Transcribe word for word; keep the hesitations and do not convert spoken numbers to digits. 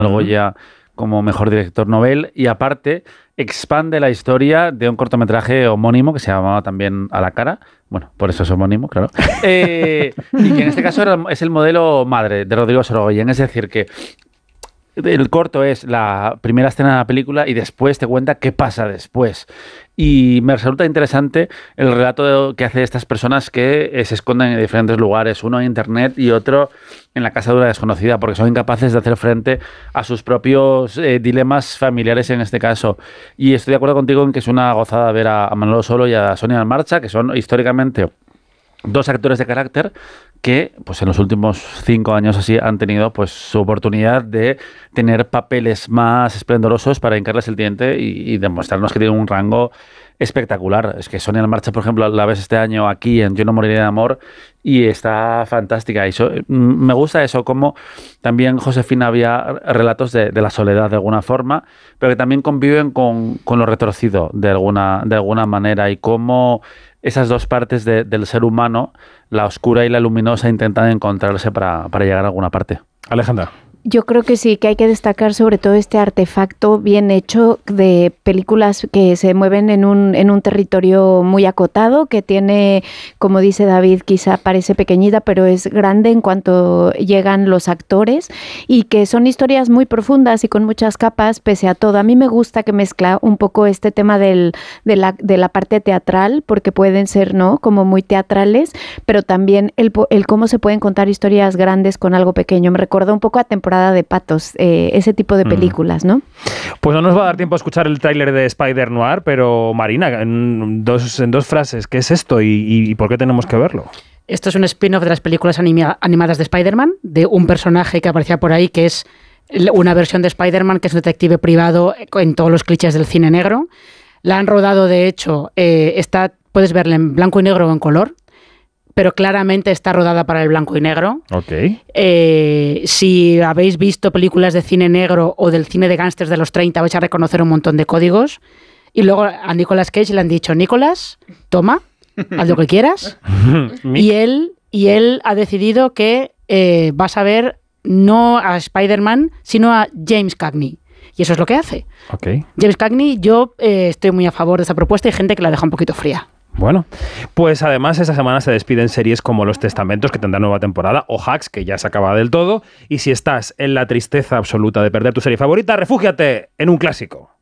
el Goya como mejor director novel, y aparte expande la historia de un cortometraje homónimo que se llamaba también A la cara. Bueno, por eso es homónimo, claro. Eh, y que en este caso era, es el modelo madre de Rodrigo Sorogoyen. Es decir, que el corto es la primera escena de la película y después te cuenta qué pasa después. Y me resulta interesante el relato que hace estas personas que se esconden en diferentes lugares, uno en internet y otro en la casa de una desconocida, porque son incapaces de hacer frente a sus propios eh, dilemas familiares en este caso. Y estoy de acuerdo contigo en que es una gozada ver a, a Manolo Solo y a Sonia Almarcha, que son históricamente dos actores de carácter que pues en los últimos cinco años así han tenido pues su oportunidad de tener papeles más esplendorosos para hincarles el diente y, y demostrarnos que tienen un rango espectacular. Es que Sonia Almarcha, por ejemplo, la ves este año aquí en Yo no moriré de amor y está fantástica. Y so, me gusta eso, como también Josefina había relatos de, de la soledad de alguna forma, pero que también conviven con, con lo retorcido de alguna, de alguna manera, y cómo esas dos partes de, del ser humano, la oscura y la luminosa, intentan encontrarse para, para llegar a alguna parte. Alejandra. Yo creo que sí, que hay que destacar sobre todo este artefacto bien hecho de películas que se mueven en un, en un territorio muy acotado, que tiene, como dice David, quizá parece pequeñita, pero es grande en cuanto llegan los actores, y que son historias muy profundas y con muchas capas, pese a todo. A mí me gusta que mezcla un poco este tema del, de, la, de la parte teatral, porque pueden ser, ¿no?, como muy teatrales, pero también el, el cómo se pueden contar historias grandes con algo pequeño. Me recuerda un poco a temporada de Patos, eh, ese tipo de películas, ¿no? Pues no nos va a dar tiempo a escuchar el tráiler de Spider-Noir, pero Marina, en dos, en dos frases, ¿qué es esto y, y por qué tenemos que verlo? Esto es un spin-off de las películas anima, animadas de Spider-Man, de un personaje que aparecía por ahí, que es una versión de Spider-Man, que es un detective privado en todos los clichés del cine negro. La han rodado, de hecho, eh, está, puedes verla en blanco y negro o en color, pero claramente está rodada para el blanco y negro. Ok. Eh, si habéis visto películas de cine negro o del cine de gángsters de los treinta, vais a reconocer un montón de códigos. Y luego a Nicolas Cage le han dicho, Nicolas, toma, haz lo que quieras. y, él, y él ha decidido que eh, vas a ver no a Spider-Man, sino a James Cagney. Y eso es lo que hace. Okay. James Cagney, yo eh, estoy muy a favor de esa propuesta, y hay gente que la deja un poquito fría. Bueno, pues además esta semana se despiden series como Los Testamentos, que tendrá nueva temporada, o Hacks, que ya se acaba del todo. Y si estás en la tristeza absoluta de perder tu serie favorita, refúgiate en un clásico.